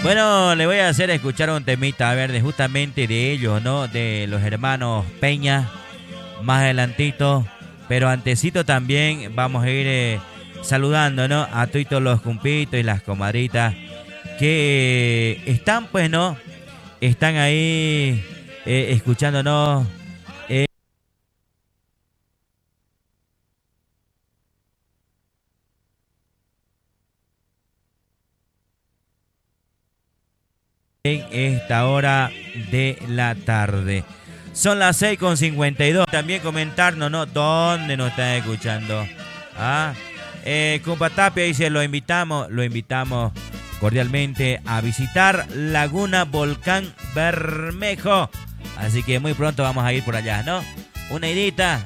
Bueno, le voy a hacer escuchar un temita, a ver, justamente de ellos, ¿no? De los hermanos Peña, más adelantito. Pero antesito también vamos a ir saludando, ¿no? A todos los cumpitos y las comadritas que están, pues, ¿no? Están ahí escuchándonos. En esta hora de la tarde. Son las 6:52. También comentarnos, ¿no? ¿Dónde nos están escuchando? Ah, Compa Tapia dice, lo invitamos cordialmente a visitar Laguna Volcán Bermejo. Así que muy pronto vamos a ir por allá, ¿no? Una idita.